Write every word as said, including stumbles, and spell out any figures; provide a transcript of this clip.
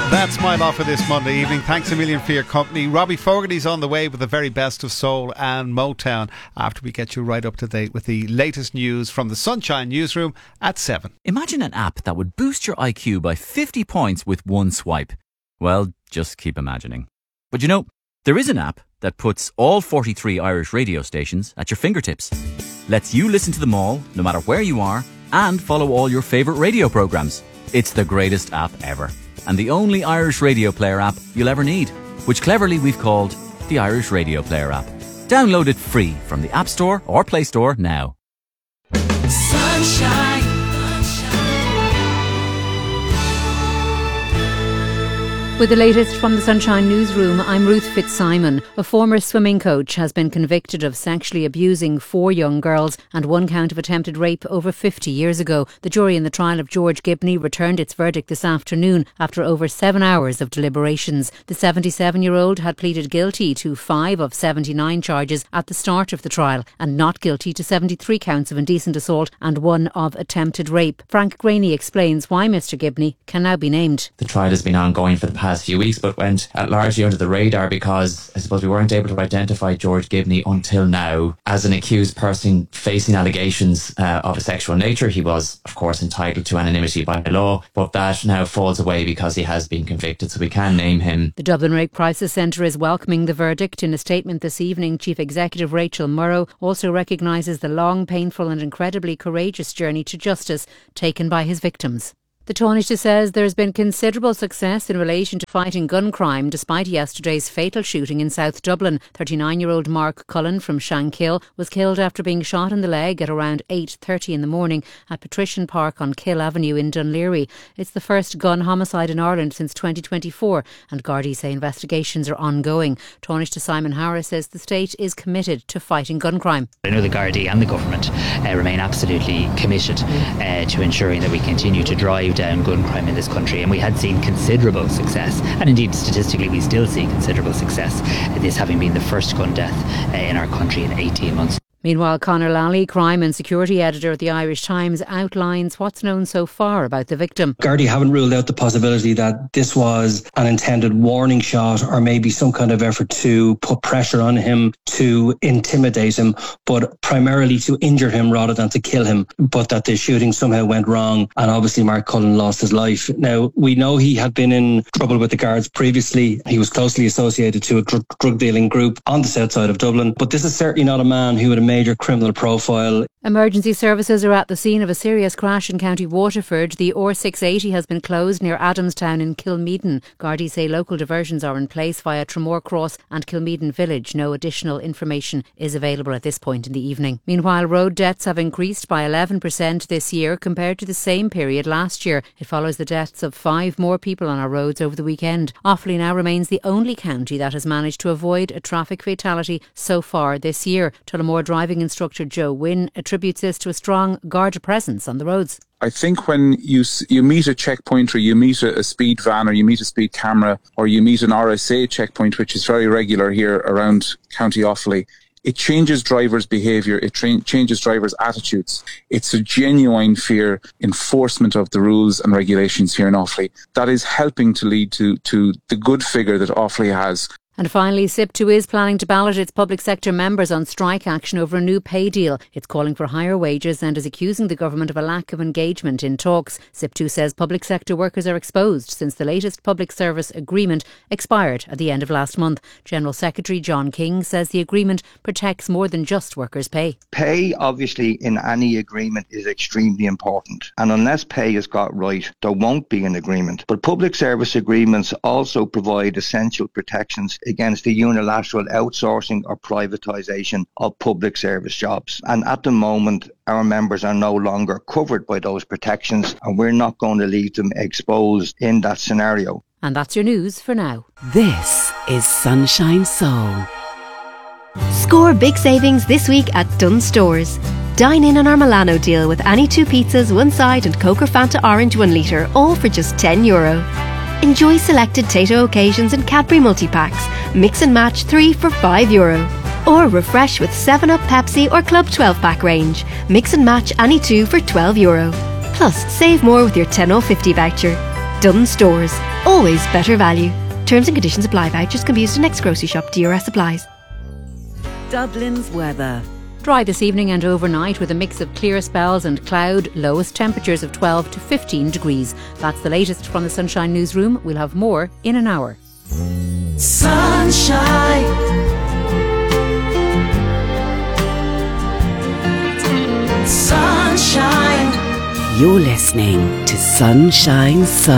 That's my lot for this Monday evening. Thanks a million for your company. Robbie Fogarty's on the way with the very best of soul and Motown after we get you right up to date with the latest news from the Sunshine Newsroom at seven. Imagine an app that would boost your I Q by fifty points with one swipe. Well, just keep imagining. But you know, there is an app that puts all forty-three Irish radio stations at your fingertips. Lets you listen to them all, no matter where you are, and follow all your favourite radio programmes. It's the greatest app ever. And the only Irish radio player app you'll ever need, which cleverly we've called the Irish Radio Player app. Download it free from the App Store or Play Store now. Sunshine. With the latest from the Sunshine Newsroom, I'm Ruth Fitzsimon. A former swimming coach has been convicted of sexually abusing four young girls and one count of attempted rape over fifty years ago. The jury in the trial of George Gibney returned its verdict this afternoon after over seven hours of deliberations. The seventy-seven-year-old had pleaded guilty to five of seventy-nine charges at the start of the trial and not guilty to seventy-three counts of indecent assault and one of attempted rape. Frank Graney explains why Mr Gibney can now be named. The trial has been ongoing for the past few weeks but went uh, largely under the radar because I suppose we weren't able to identify George Gibney until now as an accused person facing allegations uh, of a sexual nature. He was, of course, entitled to anonymity by law, but that now falls away because he has been convicted, so we can name him. The Dublin Rape Crisis Centre is welcoming the verdict. In a statement this evening, Chief Executive Rachel Murrow also recognises the long, painful and incredibly courageous journey to justice taken by his victims. The Taoiseach says there has been considerable success in relation to fighting gun crime despite yesterday's fatal shooting in South Dublin. thirty-nine-year-old Mark Cullen from Shankill was killed after being shot in the leg at around eight thirty in the morning at Patrician Park on Kill Avenue in Dunleary. It's the first gun homicide in Ireland since twenty twenty-four and Gardaí say investigations are ongoing. Taoiseach Simon Harris says the state is committed to fighting gun crime. I know the Gardaí and the government uh, remain absolutely committed uh, to ensuring that we continue to drive down gun crime in this country, and we had seen considerable success, and indeed statistically we still see considerable success, this having been the first gun death uh, in our country in eighteen months. Meanwhile, Conor Lally, crime and security editor at the Irish Times, outlines what's known so far about the victim. Gardaí haven't ruled out the possibility that this was an intended warning shot or maybe some kind of effort to put pressure on him, to intimidate him, but primarily to injure him rather than to kill him, but that the shooting somehow went wrong and obviously Mark Cullen lost his life. Now, we know he had been in trouble with the guards previously. He was closely associated to a dr- drug dealing group on the south side of Dublin, but this is certainly not a man who had a major criminal profile. Emergency services are at the scene of a serious crash in County Waterford. The R six eighty has been closed near Adamstown in Kilmeaden. Gardaí say local diversions are in place via Tramore Cross and Kilmeaden Village. No additional information is available at this point in the evening. Meanwhile, road deaths have increased by eleven percent this year compared to the same period last year. It follows the deaths of five more people on our roads over the weekend. Offaly now remains the only county that has managed to avoid a traffic fatality so far this year. Tullamore driving instructor Joe Wynne attributes this to a strong Garda presence on the roads. I think when you you meet a checkpoint or you meet a, a speed van or you meet a speed camera or you meet an R S A checkpoint, which is very regular here around County Offaly, it changes drivers' behaviour, it tra- changes drivers' attitudes. It's a genuine fear enforcement of the rules and regulations here in Offaly that is helping to lead to, to the good figure that Offaly has. And finally, S I P two is planning to ballot its public sector members on strike action over a new pay deal. It's calling for higher wages and is accusing the government of a lack of engagement in talks. S I P two says public sector workers are exposed since the latest public service agreement expired at the end of last month. General Secretary John King says the agreement protects more than just workers' pay. Pay, obviously, in any agreement is extremely important. And unless pay is got right, there won't be an agreement. But public service agreements also provide essential protections against the unilateral outsourcing or privatisation of public service jobs. And at the moment, our members are no longer covered by those protections, and we're not going to leave them exposed in that scenario. And that's your news for now. This is Sunshine Soul. Score big savings this week at Dunnes Stores. Dine in on our Milano deal with any two pizzas, one side and Coke or Fanta Orange one litre, all for just ten euro. Enjoy selected Tato occasions and Cadbury multi-packs. Mix and match three for five euro. Or refresh with seven up, Pepsi or Club twelve pack range. Mix and match any two for twelve euro. Plus, save more with your ten oh fifty voucher. Dunnes Stores. Always better value. Terms and conditions apply. Vouchers can be used in next grocery shop. D R S applies. Dublin's weather. Dry this evening and overnight with a mix of clear spells and cloud, lowest temperatures of twelve to fifteen degrees. That's the latest from the Sunshine Newsroom. We'll have more in an hour. Sunshine. Sunshine. You're listening to Sunshine Soul.